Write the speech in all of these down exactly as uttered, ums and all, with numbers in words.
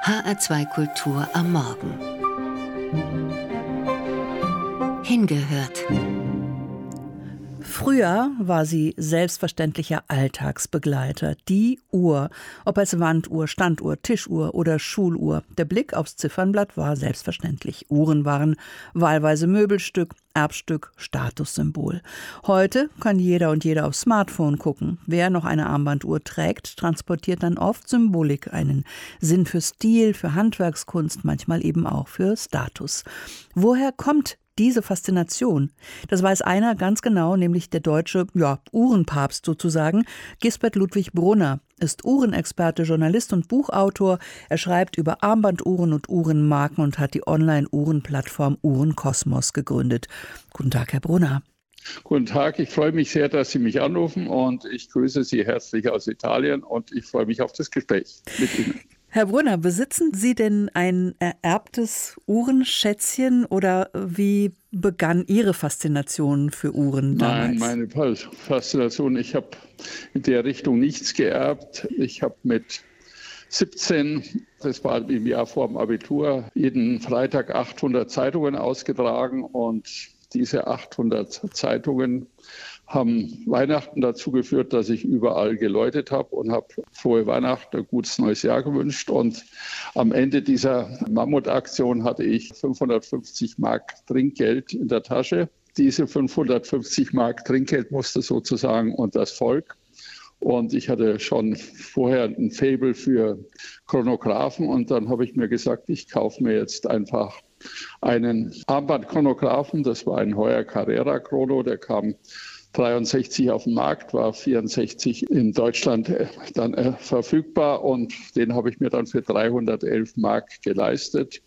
H R zwei Kultur am Morgen. Hingehört. Früher war sie selbstverständlicher Alltagsbegleiter. Die Uhr, ob als Wanduhr, Standuhr, Tischuhr oder Schuluhr. Der Blick aufs Ziffernblatt war selbstverständlich. Uhren waren wahlweise Möbelstück, Erbstück, Statussymbol. Heute kann jeder und jeder aufs Smartphone gucken. Wer noch eine Armbanduhr trägt, transportiert dann oft Symbolik, einen Sinn für Stil, für Handwerkskunst, manchmal eben auch für Status. Woher kommt diese Faszination? Das weiß einer ganz genau, nämlich der deutsche ja, Uhrenpapst sozusagen. Gisbert Ludwig Brunner ist Uhrenexperte, Journalist und Buchautor. Er schreibt über Armbanduhren und Uhrenmarken und hat die Online-Uhrenplattform Uhrenkosmos gegründet. Guten Tag, Herr Brunner. Guten Tag, ich freue mich sehr, dass Sie mich anrufen und ich grüße Sie herzlich aus Italien und ich freue mich auf das Gespräch mit Ihnen. Herr Brunner, besitzen Sie denn ein ererbtes Uhrenschätzchen oder wie begann Ihre Faszination für Uhren damals? Nein, meine Faszination, ich habe in der Richtung nichts geerbt. Ich habe mit siebzehn, das war im Jahr vor dem Abitur, jeden Freitag achthundert Zeitungen ausgetragen und diese achthundert Zeitungen haben Weihnachten dazu geführt, dass ich überall geläutet habe und habe frohe Weihnachten, ein gutes neues Jahr gewünscht. Und am Ende dieser Mammutaktion hatte ich fünfhundertfünfzig Mark Trinkgeld in der Tasche. Diese fünfhundertfünfzig Mark Trinkgeld musste sozusagen unter das Volk. Und ich hatte schon vorher ein Faible für Chronographen und dann habe ich mir gesagt, ich kaufe mir jetzt einfach einen Armbandchronographen. Das war ein Heuer Carrera Chrono, der kam dreiundsechzig auf dem Markt, war vierundsechzig in Deutschland dann äh, verfügbar und den habe ich mir dann für dreihundertelf Mark geleistet.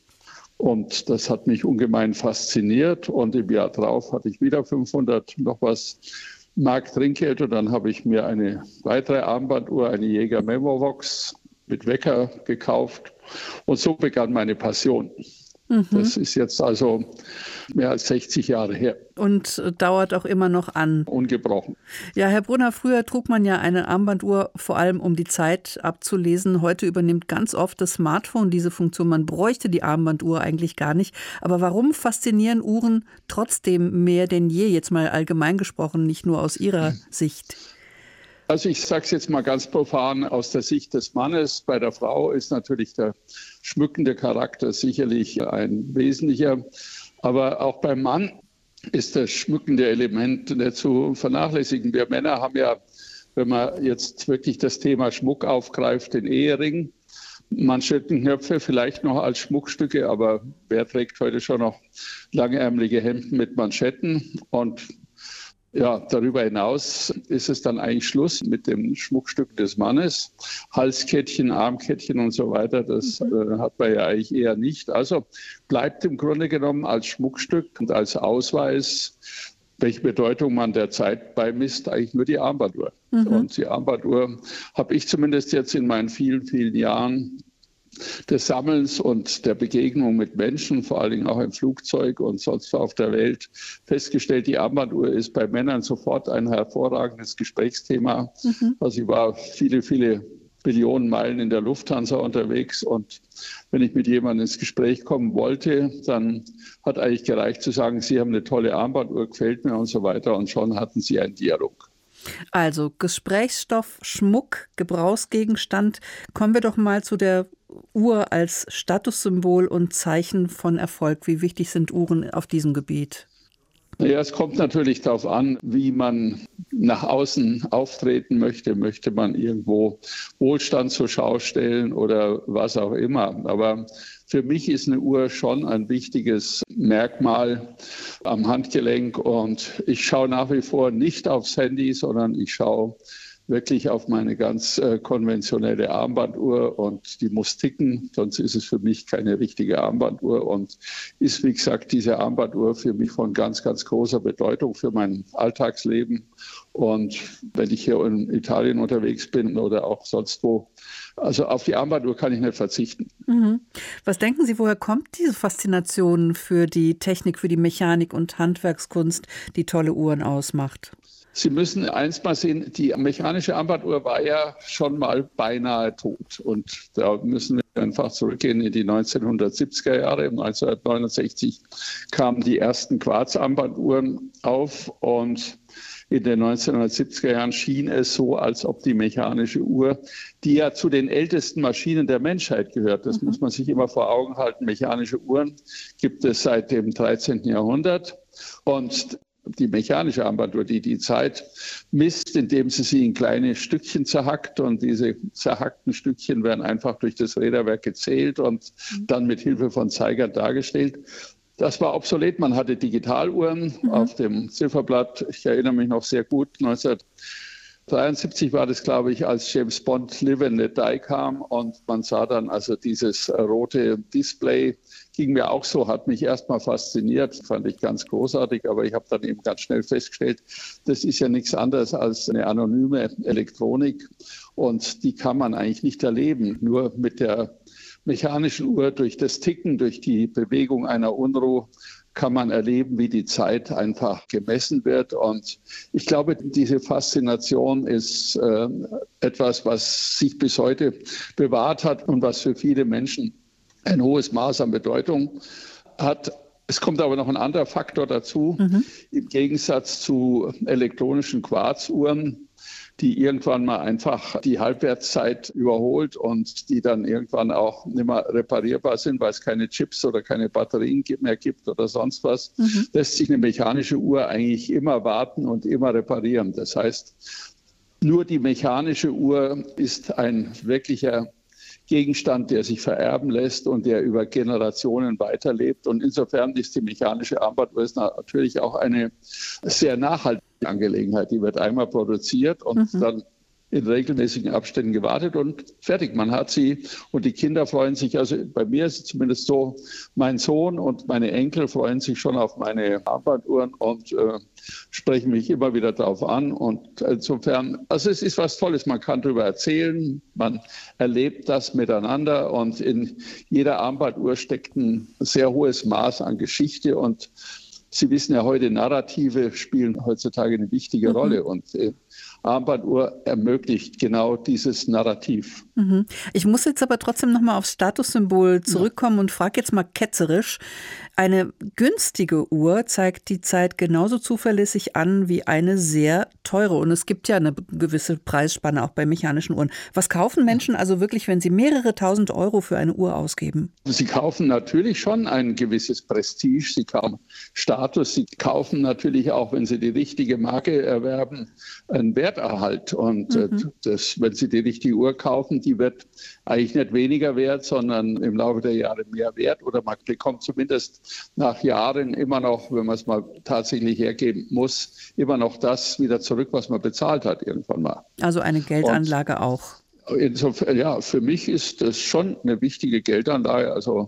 Und das hat mich ungemein fasziniert und im Jahr drauf hatte ich wieder fünfhundert noch was Mark Trinkgeld und dann habe ich mir eine weitere Armbanduhr, eine Jaeger Memovox mit Wecker gekauft und so begann meine Passion. Mhm. Das ist jetzt also mehr als sechzig Jahre her. Und dauert auch immer noch an. Ungebrochen. Ja, Herr Brunner, früher trug man ja eine Armbanduhr vor allem, um die Zeit abzulesen. Heute übernimmt ganz oft das Smartphone diese Funktion. Man bräuchte die Armbanduhr eigentlich gar nicht. Aber warum faszinieren Uhren trotzdem mehr denn je, jetzt mal allgemein gesprochen, nicht nur aus Ihrer Sicht? Also ich sage es jetzt mal ganz profan aus der Sicht des Mannes. Bei der Frau ist natürlich der schmückende Charakter sicherlich ein wesentlicher. Aber auch beim Mann ist das schmückende Element nicht zu vernachlässigen. Wir Männer haben ja, wenn man jetzt wirklich das Thema Schmuck aufgreift, den Ehering. Manschettenknöpfe vielleicht noch als Schmuckstücke, aber wer trägt heute schon noch langärmelige Hemden mit Manschetten? Und ja, darüber hinaus ist es dann eigentlich Schluss mit dem Schmuckstück des Mannes. Halskettchen, Armkettchen und so weiter, das äh, hat man ja eigentlich eher nicht. Also bleibt im Grunde genommen als Schmuckstück und als Ausweis, welche Bedeutung man der Zeit beimisst, eigentlich nur die Armbanduhr. Mhm. Und die Armbanduhr habe ich zumindest jetzt in meinen vielen, vielen Jahren des Sammelns und der Begegnung mit Menschen, vor allen Dingen auch im Flugzeug und sonst auf der Welt, festgestellt, die Armbanduhr ist bei Männern sofort ein hervorragendes Gesprächsthema. Mhm. Also ich war viele, viele Billionen Meilen in der Lufthansa unterwegs und wenn ich mit jemandem ins Gespräch kommen wollte, dann hat eigentlich gereicht zu sagen, Sie haben eine tolle Armbanduhr, gefällt mir und so weiter und schon hatten sie einen Dialog. Also Gesprächsstoff, Schmuck, Gebrauchsgegenstand. Kommen wir doch mal zu der Uhr als Statussymbol und Zeichen von Erfolg. Wie wichtig sind Uhren auf diesem Gebiet? Ja, es kommt natürlich darauf an, wie man nach außen auftreten möchte. Möchte man irgendwo Wohlstand zur Schau stellen oder was auch immer. Aber für mich ist eine Uhr schon ein wichtiges Merkmal am Handgelenk. Und ich schaue nach wie vor nicht aufs Handy, sondern ich schaue wirklich auf meine ganz äh, konventionelle Armbanduhr und die muss ticken, sonst ist es für mich keine richtige Armbanduhr und ist, wie gesagt, diese Armbanduhr für mich von ganz, ganz großer Bedeutung für mein Alltagsleben. Und wenn ich hier in Italien unterwegs bin oder auch sonst wo, also auf die Armbanduhr kann ich nicht verzichten. Mhm. Was denken Sie, woher kommt diese Faszination für die Technik, für die Mechanik und Handwerkskunst, die tolle Uhren ausmacht? Sie müssen eins mal sehen, die mechanische Armbanduhr war ja schon mal beinahe tot. Und da müssen wir einfach zurückgehen in die neunzehnhundertsiebziger Jahre. neunzehnhundertneunundsechzig kamen die ersten Quarzarmbanduhren auf und in den neunzehnhundertsiebziger Jahren schien es so, als ob die mechanische Uhr, die ja zu den ältesten Maschinen der Menschheit gehört, das mhm. muss man sich immer vor Augen halten, mechanische Uhren gibt es seit dem dreizehnten Jahrhundert. Und die mechanische Armbanduhr, die die Zeit misst, indem sie sie in kleine Stückchen zerhackt, und diese zerhackten Stückchen werden einfach durch das Räderwerk gezählt und dann mit Hilfe von Zeigern dargestellt. Das war obsolet. Man hatte Digitaluhren mhm. auf dem Zifferblatt. Ich erinnere mich noch sehr gut, neunzehnhundertdreiundsiebzig war das, glaube ich, als James Bond Live and Let Die kam und man sah dann also dieses rote Display. Ging mir auch so, hat mich erstmal fasziniert, fand ich ganz großartig, aber ich habe dann eben ganz schnell festgestellt, das ist ja nichts anderes als eine anonyme Elektronik und die kann man eigentlich nicht erleben. Nur mit der mechanischen Uhr, durch das Ticken, durch die Bewegung einer Unruh kann man erleben, wie die Zeit einfach gemessen wird. Und ich glaube, diese Faszination ist äh, etwas, was sich bis heute bewahrt hat und was für viele Menschen ein hohes Maß an Bedeutung hat. Es kommt aber noch ein anderer Faktor dazu. Mhm. Im Gegensatz zu elektronischen Quarzuhren, die irgendwann mal einfach die Halbwertszeit überholt und die dann irgendwann auch nicht mehr reparierbar sind, weil es keine Chips oder keine Batterien mehr gibt oder sonst was, mhm. lässt sich eine mechanische Uhr eigentlich immer warten und immer reparieren. Das heißt, nur die mechanische Uhr ist ein wirklicher Gegenstand, der sich vererben lässt und der über Generationen weiterlebt. Und insofern ist die mechanische Armbanduhr natürlich auch eine sehr nachhaltige Angelegenheit. Die wird einmal produziert und mhm. dann in regelmäßigen Abständen gewartet und fertig. Man hat sie und die Kinder freuen sich. Also bei mir ist es zumindest so, mein Sohn und meine Enkel freuen sich schon auf meine Armbanduhren und äh, sprechen mich immer wieder darauf an. Und insofern, also es ist was Tolles. Man kann darüber erzählen, man erlebt das miteinander und in jeder Armbanduhr steckt ein sehr hohes Maß an Geschichte und Sie wissen ja heute, Narrative spielen heutzutage eine wichtige mhm. Rolle und äh, Armbanduhr ermöglicht genau dieses Narrativ. Mhm. Ich muss jetzt aber trotzdem noch mal aufs Statussymbol zurückkommen ja. und frage jetzt mal ketzerisch. Eine günstige Uhr zeigt die Zeit genauso zuverlässig an wie eine sehr teure. Und es gibt ja eine gewisse Preisspanne auch bei mechanischen Uhren. Was kaufen Menschen also wirklich, wenn sie mehrere tausend Euro für eine Uhr ausgeben? Sie kaufen natürlich schon ein gewisses Prestige. Sie kaufen Status. Sie kaufen natürlich auch, wenn sie die richtige Marke erwerben, einen Werterhalt. Und mhm. das, wenn Sie die richtige Uhr kaufen, die wird eigentlich nicht weniger wert, sondern im Laufe der Jahre mehr wert. Oder man bekommt zumindest nach Jahren immer noch, wenn man es mal tatsächlich hergeben muss, immer noch das wieder zurück, was man bezahlt hat irgendwann mal. Also eine Geldanlage Und auch. Insofern, ja, für mich ist das schon eine wichtige Geldanlage. Also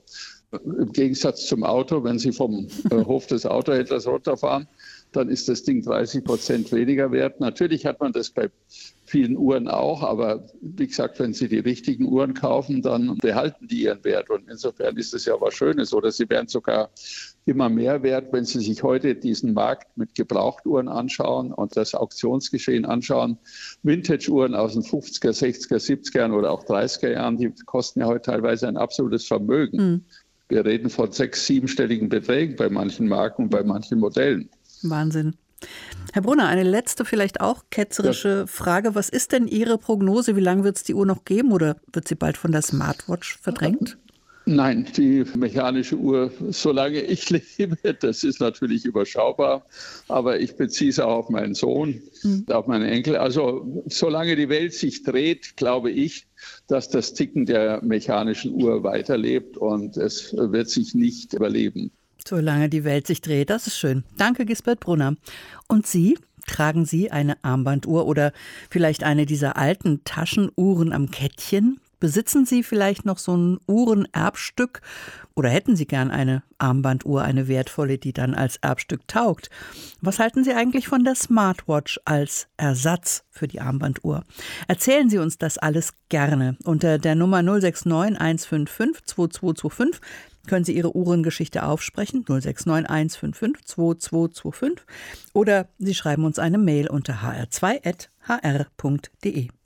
im Gegensatz zum Auto, wenn Sie vom äh, Hof des Autohändlers runterfahren, dann ist das Ding dreißig Prozent weniger wert. Natürlich hat man das bei vielen Uhren auch, aber wie gesagt, wenn Sie die richtigen Uhren kaufen, dann behalten die ihren Wert. Und insofern ist es ja was Schönes. Oder sie werden sogar immer mehr wert, wenn Sie sich heute diesen Markt mit Gebrauchtuhren anschauen und das Auktionsgeschehen anschauen. Vintage-Uhren aus den fünfziger, sechziger, siebziger Jahren oder auch dreißiger Jahren, die kosten ja heute teilweise ein absolutes Vermögen. Mhm. Wir reden von sechs-, siebenstelligen Beträgen bei manchen Marken und bei manchen Modellen. Wahnsinn. Herr Brunner, eine letzte, vielleicht auch ketzerische ja. Frage. Was ist denn Ihre Prognose? Wie lange wird es die Uhr noch geben oder wird sie bald von der Smartwatch verdrängt? Nein, die mechanische Uhr, solange ich lebe, das ist natürlich überschaubar, aber ich beziehe es auch auf meinen Sohn, mhm. auf meine Enkel. Also solange die Welt sich dreht, glaube ich, dass das Ticken der mechanischen Uhr weiterlebt und es wird sich nicht überleben. Solange die Welt sich dreht, das ist schön. Danke, Gisbert Brunner. Und Sie? Tragen Sie eine Armbanduhr oder vielleicht eine dieser alten Taschenuhren am Kettchen? Besitzen Sie vielleicht noch so ein Uhrenerbstück oder hätten Sie gern eine Armbanduhr, eine wertvolle, die dann als Erbstück taugt? Was halten Sie eigentlich von der Smartwatch als Ersatz für die Armbanduhr? Erzählen Sie uns das alles gerne unter der Nummer null sechs neun eins fünf fünf zwei zwei zwei fünf. können Sie Ihre Uhrengeschichte aufsprechen, null sechs neun eins fünf fünf zwei zwei zwei fünf, oder Sie schreiben uns eine Mail unter h r zwei at h r punkt d e.